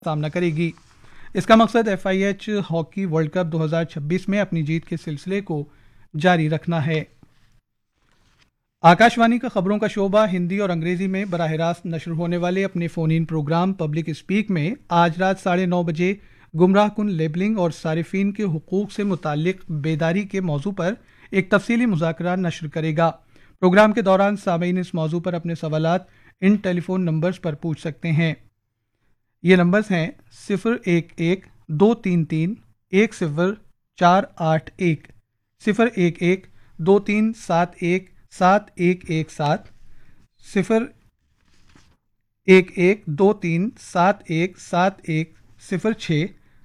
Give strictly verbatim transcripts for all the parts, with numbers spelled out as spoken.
सामना करेगी। इसका मकसद F I H hockey world cup दो हज़ार छब्बीस में अपनी जीत के सिलसिले को जारी रखना है। आकाशवाणी का खबरों का शोबा हिंदी और अंग्रेजी में बराह रास्त नशर होने वाले अपने phone in programme public speak में आज रात साढ़े नौ बजे गुमराह कुन लेबलिंग और सारिफीन के हुकूक से मुतालिक बेदारी के मौजू पर एक तफसीली मुज़ाकरा नशर करेगा। प्रोग्राम के दौरान सामीन इस मौजू पर अपने सवालात इन टेलीफोन नंबर्स पर पूछ सकते हैं। ये नंबर्स हैं सिफर एक एक दो तीन तीन एक सिफर चार आठ एक, सिफर एक एक दो तीन सात एक सात एक एक सात, सिफर एक एक दो तीन सात एक सात एक सिफर छः।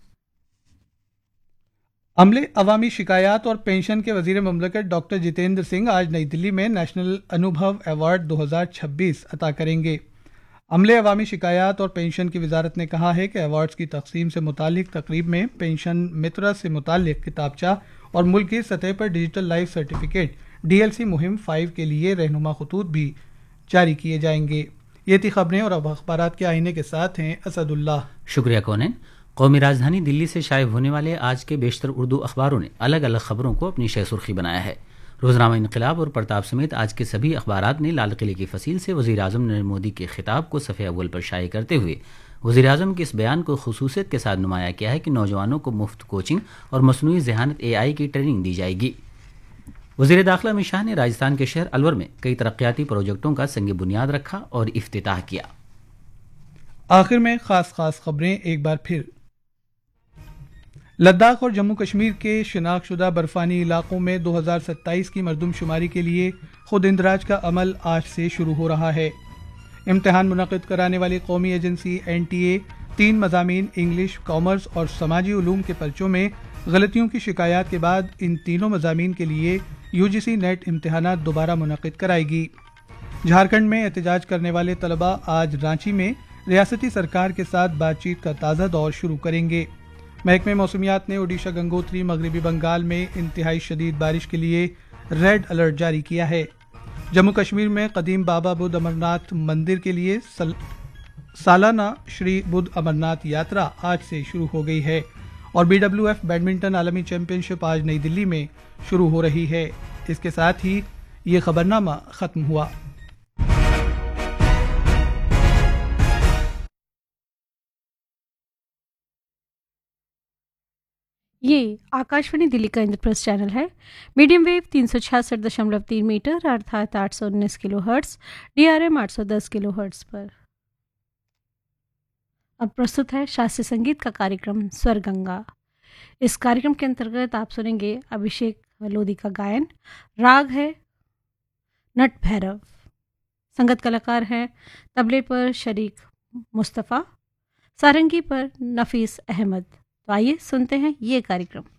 अमले अवामी शिकायत और पेंशन के वजीर ममलकत डॉक्टर जितेंद्र सिंह आज नई दिल्ली में नेशनल अनुभव अवार्ड दो हज़ार छब्बीस अता करेंगे। अमले अवामी शिकायत और पेंशन की वजारत ने कहा है कि अवार्ड्स की तकसीम से मुतालिक तकरीब में पेंशन मित्रा से मुतालिक किताबचा और मुल्क की सतह पर digital life certificate D L C मुहिम फाइव के लिए रहनुमा खतूत भी जारी किए जाएंगे। ये थी खबरें और अब अखबारात के आईने के साथ हैं असदुल्लाह। शुक्रिया कौन। कौमी राजधानी दिल्ली से शाये होने वाले आज के बेशतर उर्दू अखबारों ने अलग अलग खबरों को अपनी शह सुर्खी बनाया है। रोजनामा इनकलाब और प्रताप समेत आज के सभी अखबारात ने लाल किले की फसील से वज़ीर आज़म नरेंद्र मोदी के खिताब को सफ़े अव्वल पर शाये करते हुए वज़ीर आज़म के इस बयान को खुसूसियत के साथ नुमाया किया है कि नौजवानों को मुफ्त कोचिंग और मसनूई ज़हानत ए आई की ट्रेनिंग दी जाएगी। वज़ीर दाखिला अमित शाह ने राजस्थान के शहर अलवर में कई तरक्याती प्रोजेक्टों का संग बुनियाद रखा और इफ्तिताह किया। आखिर में खास खास खबरें एक बार फिर। लद्दाख और जम्मू कश्मीर के शिनाख्तशुदा बर्फानी इलाकों में दो हज़ार सत्ताईस की मरदमशुमारी के लिए खुद इंदराज का अमल आज से शुरू हो रहा है। इम्तिहान मुनक़िद कराने वाली कौमी एजेंसी एन टी ए तीन मज़ामीन इंग्लिश, कॉमर्स और समाजी उलूम के पर्चों में गलतियों की शिकायत के बाद इन तीनों मज़ामीन के लिए यू जी सी नेट इम्तिहानात दोबारा मुनक़िद कराएगी। झारखंड में एहतजाज करने वाले तलबा आज रांची में रियासती सरकार के साथ बातचीत का ताज़ा दौर शुरू करेंगे। महकमे मौसमियात ने ओडिशा, गंगोत्री, मगरबी बंगाल में इंतहाई शदीद बारिश के लिए रेड अलर्ट जारी किया है। जम्मू कश्मीर में कदीम बाबा बुद्ध अमरनाथ मंदिर के लिए सल, सालाना श्री बुद्ध अमरनाथ यात्रा आज से शुरू हो गई है और बी डब्ल्यू एफ बैडमिंटन आलमी चैंपियनशिप आज नई दिल्ली में शुरू हो रही है। इसके साथ ही ये खबरनामा खत्म हुआ। ये आकाशवाणी दिल्ली का इंद्रप्रस्थ चैनल है। मीडियम वेव तीन सौ छियासठ दशमलव तीन मीटर अर्थात आठ सौ उन्नीस kilo hertz, D R M आठ सौ दस किलो हर्ट्स पर। अब प्रस्तुत है शास्त्रीय संगीत का कार्यक्रम स्वर गंगा। इस कार्यक्रम के अंतर्गत आप सुनेंगे अभिषेक लोधी का गायन। राग है नट भैरव। संगत कलाकार हैं तबले पर शरीक मुस्तफ़ा, सारंगी पर नफीस अहमद। तो आइए सुनते हैं ये कार्यक्रम।